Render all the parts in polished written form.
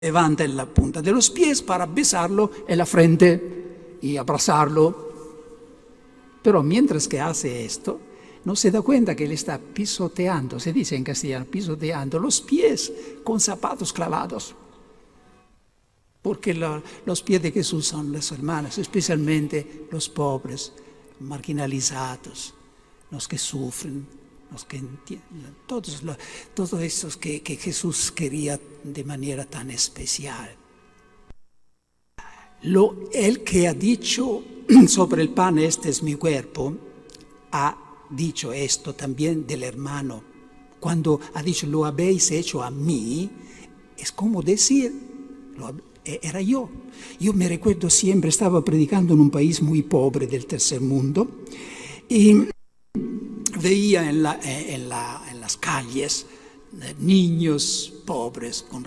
levanta en la punta de los pies para besarlo en la frente y abrazarlo. Pero mientras que hace esto, no se da cuenta que él está pisoteando, se dice en castellano, pisoteando los pies con zapatos clavados. Porque los pies de Jesús son las hermanas, especialmente los pobres, marginalizados, los que sufren, los que entienden, todos esos que Jesús quería de manera tan especial. El que ha dicho sobre el pan, este es mi cuerpo, ha dicho esto también del hermano. Cuando ha dicho, lo habéis hecho a mí, es como decir, era yo. Yo me recuerdo siempre, estaba predicando en un país muy pobre del tercer mundo y veía en las calles niños pobres con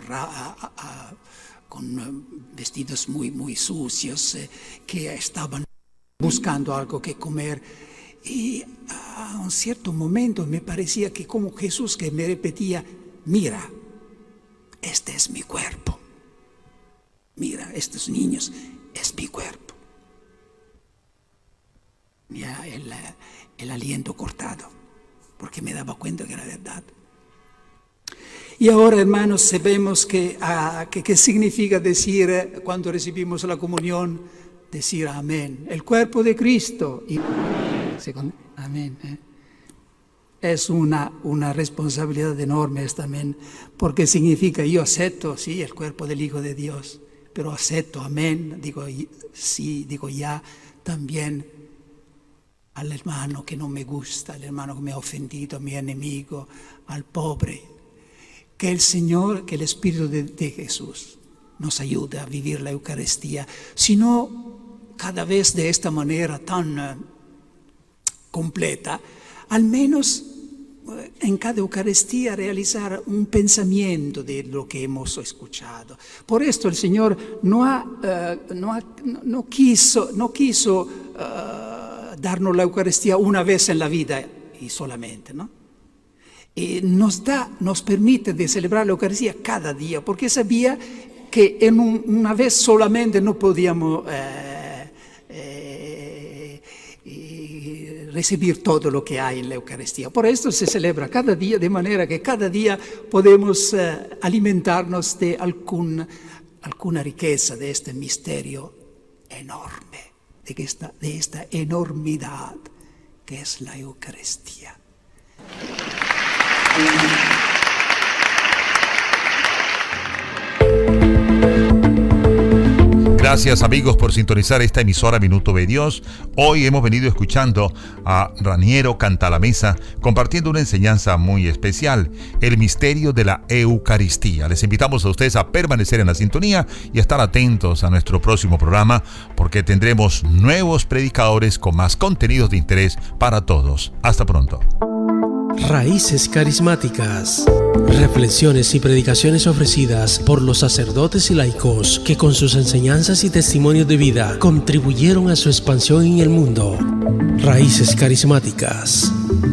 vestidos muy, muy sucios que estaban buscando algo que comer. Y a un cierto momento me parecía que como Jesús que me repetía, mira, este es mi cuerpo. Mira, estos niños, es mi cuerpo. Mira el aliento cortado, porque me daba cuenta que era verdad. Y ahora, hermanos, sabemos que significa decir, cuando recibimos la comunión, decir amén. El cuerpo de Cristo. Y, amén. Es una responsabilidad enorme también, porque significa yo acepto, sí, el cuerpo del Hijo de Dios, pero acepto, amén, digo sí, digo ya, también al hermano que no me gusta, al hermano que me ha ofendido, a mi enemigo, al pobre. Que el Señor, que el Espíritu de Jesús nos ayude a vivir la Eucaristía, sino cada vez de esta manera tan completa, al menos en cada Eucaristía realizar un pensamiento de lo que hemos escuchado. Por esto el Señor no quiso darnos la Eucaristía una vez en la vida y solamente, ¿no? Y nos permite de celebrar la Eucaristía cada día, porque sabía que en una vez solamente no podíamos recibir todo lo que hay en la Eucaristía. Por esto se celebra cada día, de manera que cada día podemos alimentarnos de alguna riqueza de este misterio enorme, de esta enormidad que es la Eucaristía. Gracias, amigos, por sintonizar esta emisora Minuto de Dios. Hoy hemos venido escuchando a Raniero Cantalamessa compartiendo una enseñanza muy especial, el misterio de la Eucaristía. Les invitamos a ustedes a permanecer en la sintonía y estar atentos a nuestro próximo programa, porque tendremos nuevos predicadores con más contenidos de interés para todos. Hasta pronto. Raíces Carismáticas. Reflexiones y predicaciones ofrecidas por los sacerdotes y laicos que con sus enseñanzas y testimonios de vida contribuyeron a su expansión en el mundo. Raíces Carismáticas.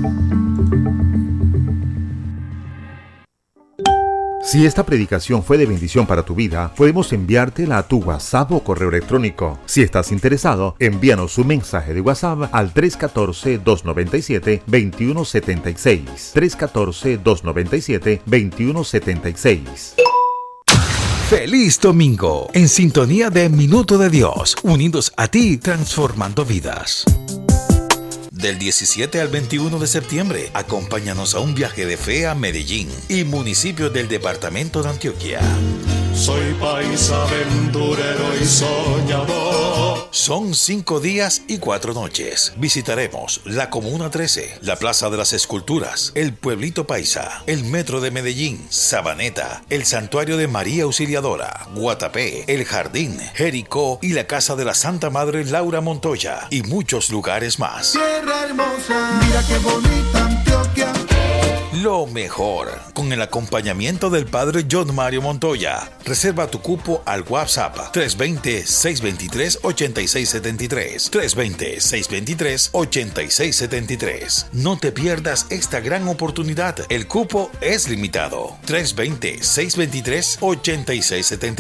Si esta predicación fue de bendición para tu vida, podemos enviártela a tu WhatsApp o correo electrónico. Si estás interesado, envíanos un mensaje de WhatsApp al 314-297-2176. 314-297-2176. ¡Feliz domingo! En sintonía de Minuto de Dios, unidos a ti, transformando vidas. Del 17 al 21 de septiembre, acompáñanos a un viaje de fe a Medellín y municipios del departamento de Antioquia. Soy paisa, aventurero y soñador. Son 5 días y 4 noches. Visitaremos la Comuna 13, la Plaza de las Esculturas, el Pueblito Paisa, el Metro de Medellín, Sabaneta, el Santuario de María Auxiliadora, Guatapé, el Jardín, Jericó y la Casa de la Santa Madre Laura Montoya y muchos lugares más. Tierra hermosa, mira qué bonita Antioquia. lo mejor, con el acompañamiento del Padre John Mario Montoya. Reserva tu cupo al WhatsApp 320-623-8673. 320-623-8673. No te pierdas esta gran oportunidad. El cupo es limitado. 320-623-8673.